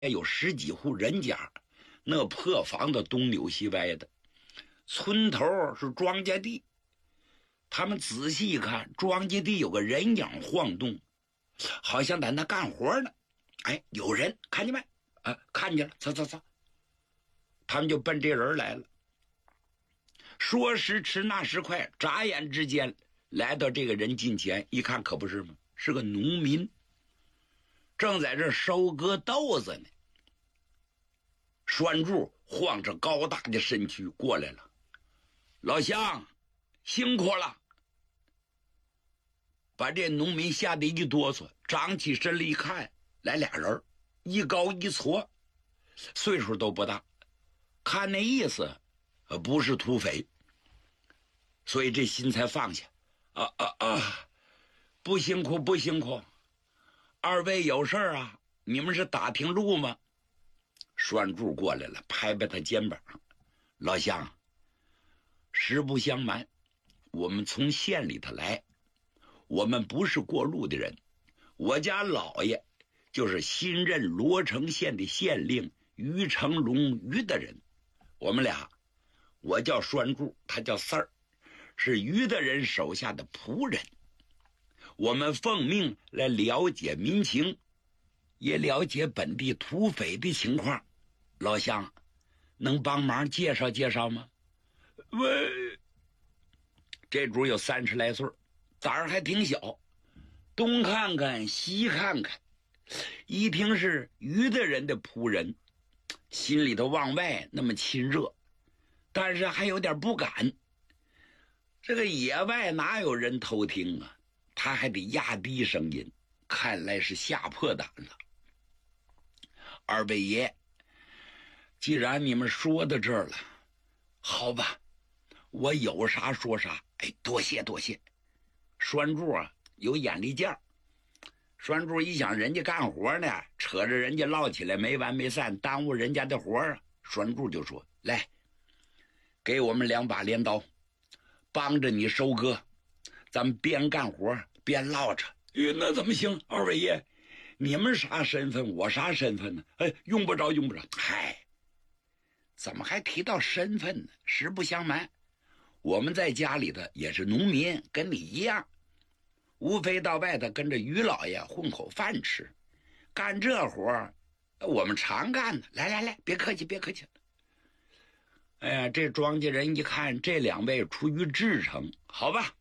有10几户人家，那破房子东扭西歪的，村头是庄稼地。他们仔细一看，庄稼地有个人影晃动，好像在那干活呢。哎，有人看见没？看见了，走，他们就奔这人来了。说时迟，那时快，眨眼之间来到这个人近前，一看可不是吗？是个农民，正在这收割豆子呢。栓柱晃着高大的身躯过来了，老乡，辛苦了。把这农民吓得一哆嗦，长起身来一看，来俩人，一高一矬，岁数都不大，看那意思不是土匪，所以这心才放下。不辛苦不辛苦，二位有事啊？你们是打听路吗？栓柱过来了，拍拍他肩膀，老乡，实不相瞒，我们从县里头来，我们不是过路的人，我家老爷就是新任罗城县的县令于成龙于的人。我们俩，我叫栓柱，他叫四儿，是于的人手下的仆人。我们奉命来了解民情，也了解本地土匪的情况。老乡，能帮忙介绍介绍吗？喂，这主有30来岁，胆儿还挺小，东看看西看看，一听是于的人的仆人，心里头往外那么亲热，但是还有点不敢。这个野外哪有人偷听啊？他还得压低声音，看来是吓破胆了。二位爷，既然你们说到这儿了，好吧，我有啥说啥。哎，多谢多谢。栓柱有眼力劲儿，栓柱一想人家干活呢，扯着人家唠起来没完没散，耽误人家的活啊。栓柱就说，来，给我们2把镰刀，帮着你收割，咱们边干活边唠着。那怎么行？二位爷，你们啥身份，我啥身份呢？用不着。嗨，怎么还提到身份呢？实不相瞒，我们在家里的也是农民，跟你一样，无非到外头跟着于老爷混口饭吃，干这活我们常干的。来，别客气。哎呀，这庄稼人一看这2位出于至诚，好吧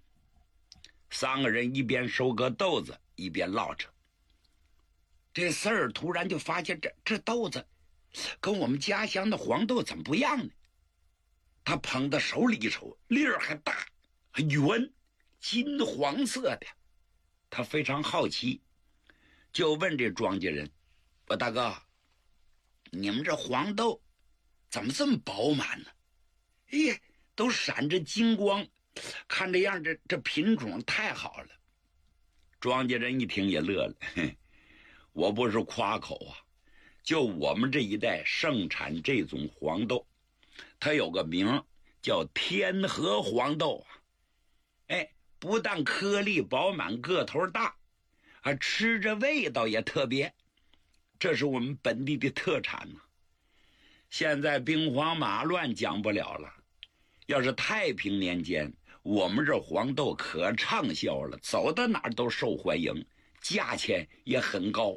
，3个人一边收割豆子一边唠着。这四儿突然就发现这豆子跟我们家乡的黄豆怎么不一样呢？他捧到手里一瞅，粒儿还大，还圆，金黄色的。他非常好奇，就问这庄稼人，我大哥，你们这黄豆怎么这么饱满呢？都闪着金光，看这样这品种太好了。庄稼人一听也乐了，我不是夸口啊，就我们这一带盛产这种黄豆，它有个名叫天河黄豆啊。不但颗粒饱满，个头大，吃着味道也特别，这是我们本地的特产呢。现在兵荒马乱讲不了了，要是太平年间，我们这黄豆可畅销了，走到哪儿都受欢迎，价钱也很高。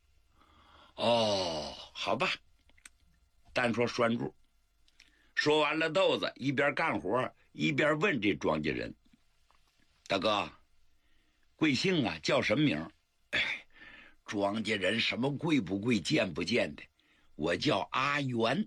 好吧，单说栓柱。说完了豆子，一边干活一边问这庄稼人，大哥，贵姓啊？叫什么名？庄稼人什么贵不贵贱不贱的，我叫阿元。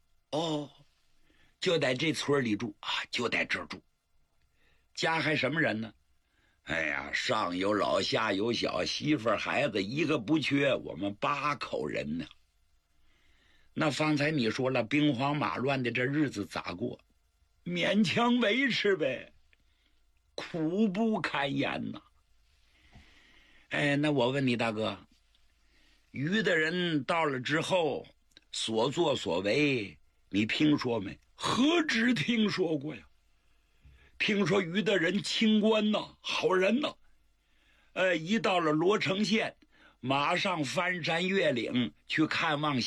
就在这村里住啊，就在这儿住。家还什么人呢？上有老下有小，媳妇孩子一个不缺，我们8口人呢。那方才你说了，兵荒马乱的这日子咋过？勉强维持呗，苦不堪言呐。那我问你大哥，于的人到了之后所作所为你听说没？何止听说过呀，听说于的人清官呐，好人呐。一到了罗城县， 马上翻山越岭去看望